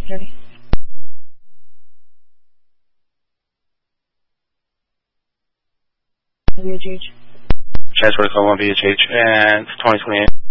Ready? VHH. Transfer to call 1 VHH and 2028.